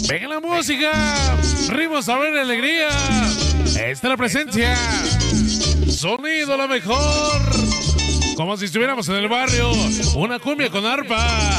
Venga la música, ritmo, sabor y alegría. Esta es la presencia. Sonido la mejor. Como si estuviéramos en el barrio. Una cumbia con arpa.